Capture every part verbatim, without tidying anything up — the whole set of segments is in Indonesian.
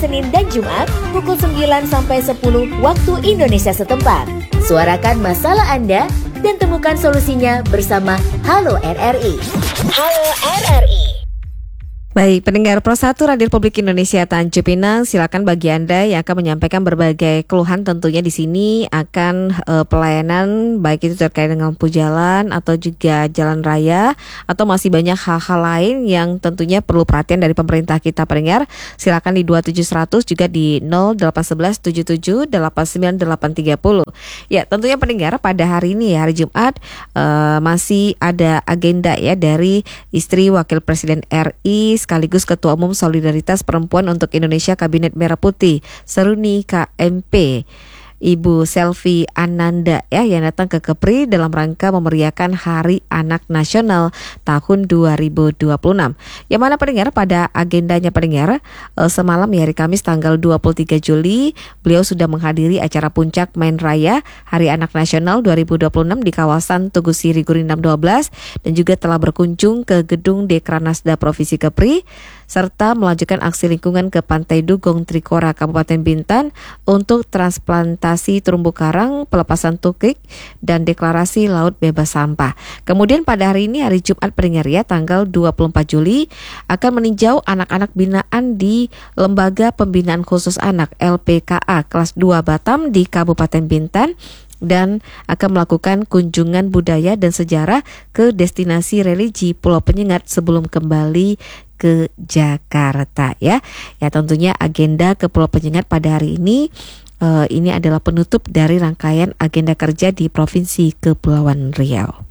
Senin dan Jumat pukul sembilan sampai sepuluh waktu Indonesia setempat. Suarakan masalah Anda dan temukan solusinya bersama Halo R R I. Halo R R I. Baik, pendengar Pro satu Radio Republik Indonesia Tanjung Pinang, silakan bagi Anda yang akan menyampaikan berbagai keluhan, tentunya di sini akan uh, pelayanan baik itu terkait dengan lampu jalan atau juga jalan raya atau masih banyak hal-hal lain yang tentunya perlu perhatian dari pemerintah kita, pendengar. Silakan di dua tujuh seratus juga di nol delapan satu satu tujuh tujuh delapan sembilan delapan tiga nol. Ya, tentunya pendengar pada hari ini hari Jumat uh, masih ada agenda ya dari istri Wakil Presiden R I sekaligus Ketua Umum Solidaritas Perempuan untuk Indonesia Kabinet Merah Putih Seruni K M P, Ibu Selvi Ananda ya, yang datang ke Kepri dalam rangka memeriahkan Hari Anak Nasional tahun dua ribu dua puluh enam. Yang mana pendengar pada agendanya pendengar eh, semalam ya hari Kamis tanggal dua puluh tiga Juli beliau sudah menghadiri acara puncak Main Raya Hari Anak Nasional dua ribu dua puluh enam di kawasan Tugu Siri Gurindam dua belas dan juga telah berkunjung ke gedung Dekranasda Provinsi Kepri serta melanjutkan aksi lingkungan ke Pantai Dugong Trikora Kabupaten Bintan untuk transplantasi terumbu karang, pelepasan tukik, dan deklarasi laut bebas sampah. Kemudian pada hari ini hari Jumat pendengar ya tanggal dua puluh empat Juli akan meninjau anak-anak binaan di Lembaga Pembinaan Khusus Anak L P K A kelas dua Batam di Kabupaten Bintan dan akan melakukan kunjungan budaya dan sejarah ke destinasi religi Pulau Penyengat sebelum kembali ke Jakarta ya. Ya tentunya agenda ke Pulau Penyengat pada hari ini uh, ini adalah penutup dari rangkaian agenda kerja di Provinsi Kepulauan Riau.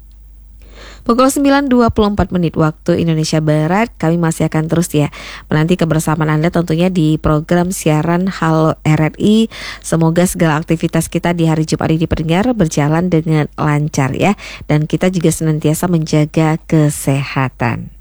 Pukul sembilan dua puluh empat menit waktu Indonesia Barat, kami masih akan terus ya menanti kebersamaan Anda tentunya di program siaran Halo R R I. Semoga segala aktivitas kita di hari Jumat ini pendengar berjalan dengan lancar ya, dan kita juga senantiasa menjaga kesehatan.